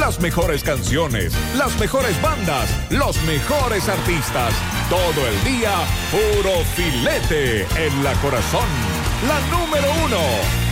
Las mejores canciones, las mejores bandas, los mejores artistas. Todo el día, puro filete en la Corazón. La número 1.